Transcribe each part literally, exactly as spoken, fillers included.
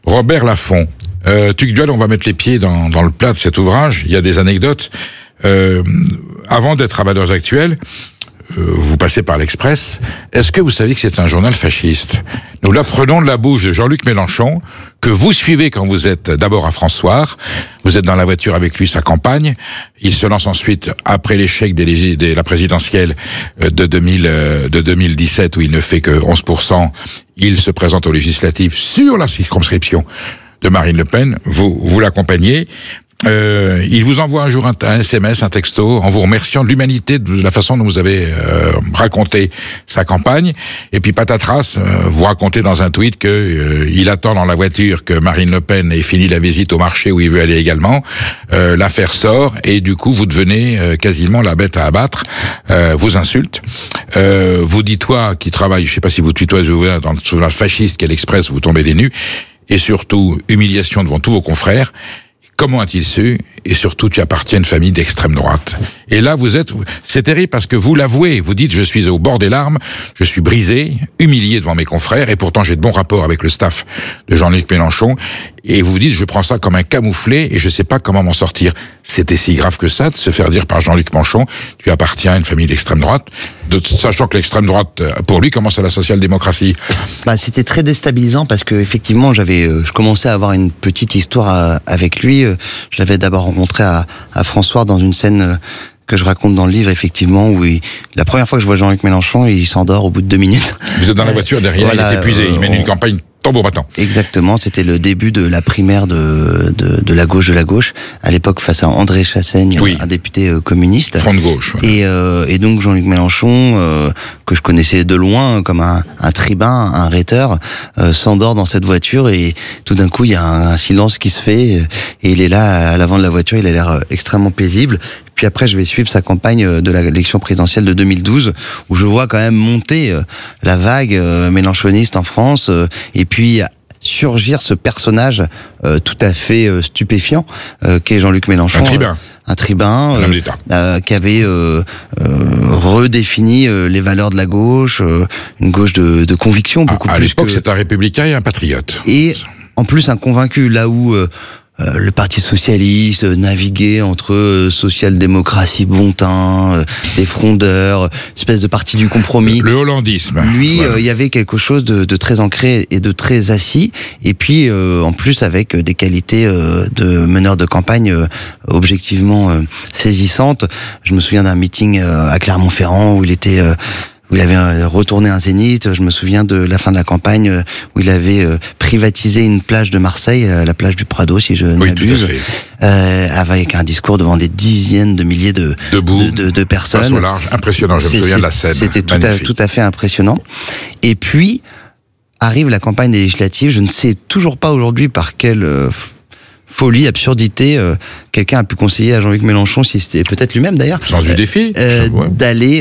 Robert Laffont. Euh, Tugdual, on va mettre les pieds dans, dans le plat de cet ouvrage. Il y a des anecdotes. Euh, avant d'être à Valeurs Actuelles, euh, vous passez par l'Express. Est-ce que vous savez que c'est un journal fasciste? Nous l'apprenons de la bouche de Jean-Luc Mélenchon, que vous suivez quand vous êtes d'abord à François. Vous êtes dans la voiture avec lui, sa campagne. Il se lance ensuite, après l'échec des, de la présidentielle de, deux mille, de deux mille dix-sept, où il ne fait que onze pour cent, il se présente aux législatives sur la circonscription de Marine Le Pen. Vous, vous l'accompagnez. Euh, il vous envoie un jour un, un S M S, un texto, en vous remerciant de l'humanité, de la façon dont vous avez euh, raconté sa campagne. Et puis patatras, euh, vous racontez dans un tweet que euh, il attend dans la voiture que Marine Le Pen ait fini la visite au marché où il veut aller également. Euh, L'affaire sort et du coup vous devenez euh, quasiment la bête à abattre. Euh, vous insulte. Euh, vous dites toi qui travaille, je sais pas si vous tutoyez dans le journal fasciste qu'est l'Express, vous tombez des nues. Et surtout humiliation devant tous vos confrères. Comment a-t-il su? Et surtout, tu appartiens à une famille d'extrême droite. Et là, vous êtes... C'est terrible parce que vous l'avouez. Vous dites, je suis au bord des larmes, je suis brisé, humilié devant mes confrères, et pourtant j'ai de bons rapports avec le staff de Jean-Luc Mélenchon. Et vous dites, je prends ça comme un camouflet et je sais pas comment m'en sortir. C'était si grave que ça de se faire dire par Jean-Luc Mélenchon, tu appartiens à une famille d'extrême droite, de, sachant que l'extrême droite, pour lui, commence à la social-démocratie. Bah, c'était très déstabilisant parce que effectivement, j'avais, euh, je commençais à avoir une petite histoire à, avec lui. Je l'avais d'abord rencontré à, à François dans une scène euh, que je raconte dans le livre, effectivement, où il, la première fois que je vois Jean-Luc Mélenchon, il s'endort au bout de deux minutes. Vous êtes dans la voiture derrière, voilà, il est épuisé, euh, il mène on... une campagne tambour battant. Exactement, c'était le début de la primaire de, de, de la gauche de la gauche, à l'époque face à André Chassaigne, oui. un député euh, communiste. Front de gauche. Ouais. Et, euh, et donc Jean-Luc Mélenchon, euh, que je connaissais de loin comme un, un tribun, un rhéteur, euh, s'endort dans cette voiture et tout d'un coup il y a un, un silence qui se fait et il est là à l'avant de la voiture, il a l'air extrêmement paisible. Puis après, je vais suivre sa campagne de l'élection présidentielle de deux mille douze, où je vois quand même monter la vague mélenchoniste en France, et puis surgir ce personnage euh, tout à fait euh, stupéfiant, euh, qu'est Jean-Luc Mélenchon. Un tribun. Un tribun euh, euh, qui avait euh, euh, redéfini euh, les valeurs de la gauche, euh, une gauche de, de conviction, beaucoup à, plus. À l'époque, que... c'est un républicain et un patriote. Et en plus, un convaincu, là où... Euh, Euh, le Parti socialiste euh, naviguait entre euh, social-démocratie bon teint, euh, des frondeurs, euh, espèce de parti du compromis. Le, le hollandisme. Lui, il voilà. euh, y avait quelque chose de, de très ancré et de très assis, et puis euh, en plus avec des qualités euh, de meneur de campagne euh, objectivement euh, saisissantes. Je me souviens d'un meeting euh, à Clermont-Ferrand où il était... Euh, où il avait retourné un zénith. Je me souviens de la fin de la campagne où il avait privatisé une plage de Marseille, la plage du Prado, si je ne oui, m'abuse, euh, avec un discours devant des dizaines de milliers de, Debout, de, de, de personnes. Face au large, impressionnant, je me souviens de la scène. C'était tout à, tout à fait impressionnant. Et puis, arrive la campagne des législatives. Je ne sais toujours pas aujourd'hui par quelle... Euh, folie, absurdité, euh, quelqu'un a pu conseiller à Jean-Luc Mélenchon, si c'était peut-être lui-même d'ailleurs, sens du défi, euh, ouais. d'aller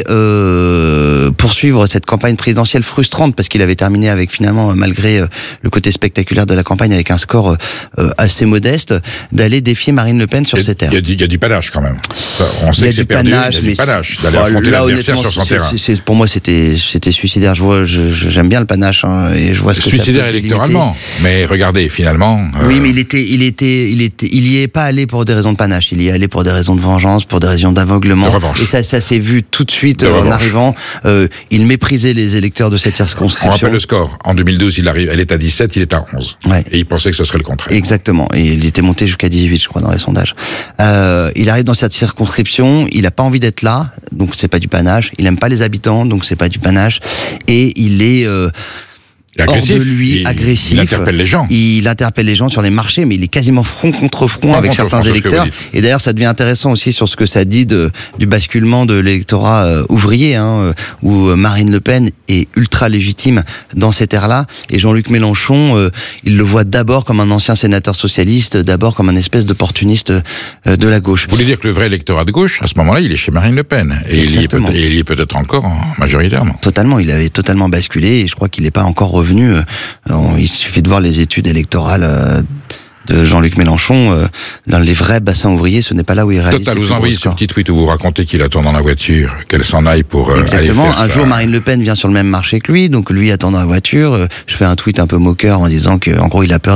euh, poursuivre cette campagne présidentielle frustrante, parce qu'il avait terminé avec finalement, malgré euh, le côté spectaculaire de la campagne, avec un score euh, assez modeste, d'aller défier Marine Le Pen sur ses terres. Il y, y a du panache quand même. On sait que c'est perdu, panache, il y a du panache d'aller affronter l'adversaire sur son c'est, terrain. C'est, c'est, pour moi, c'était, c'était suicidaire. Je vois, je, j'aime bien le panache, hein, et je vois ce que suicidaire ça peut électoralement. Mais regardez, finalement. Euh... Oui, mais il était, il était, il était, il y est pas allé pour des raisons de panache. Il y est allé pour des raisons de vengeance, pour des raisons d'aveuglement. De et ça, ça s'est vu tout de suite de euh, en revanche. arrivant. Euh, il méprisait les électeurs de cette circonscription. On rappelle le score. En deux mille douze, il arrive, elle est à dix-sept, il est à onze. Ouais. Et il pensait que ce serait le contraire. Exactement. Et il était monté jusqu'à dix-huit, je crois, dans les sondages. Euh, il arrive dans cette circonscription. Il a pas envie d'être là, donc c'est pas du panache. Il aime pas les habitants, donc c'est pas du panache. Et il est euh, agressif. hors de lui, il, agressif. Il interpelle les gens. Il interpelle les gens sur les marchés, mais il est quasiment front contre front, front avec contre certains front, électeurs. Et d'ailleurs, ça devient intéressant aussi sur ce que ça dit de, du basculement de l'électorat euh, ouvrier, hein, où Marine Le Pen est ultra légitime dans cette ère-là. Et Jean-Luc Mélenchon, euh, il le voit d'abord comme un ancien sénateur socialiste, d'abord comme un espèce d'opportuniste euh, de la gauche. Vous voulez dire que le vrai électorat de gauche, à ce moment-là, il est chez Marine Le Pen. Et il y, est peut- et il y est peut-être encore en majoritairement. Totalement, il avait totalement basculé et je crois qu'il n'est pas encore revenu. Il suffit de voir les études électorales de Jean-Luc Mélenchon. Dans les vrais bassins ouvriers, ce n'est pas là où il réalise. Total, vous envoyez ce petit tweet où vous racontez qu'il attend dans la voiture, qu'elle s'en aille pour Exactement. aller faire un ça. jour, Marine Le Pen vient sur le même marché que lui, donc lui attend dans la voiture. Je fais un tweet un peu moqueur en disant qu'en gros, il a peur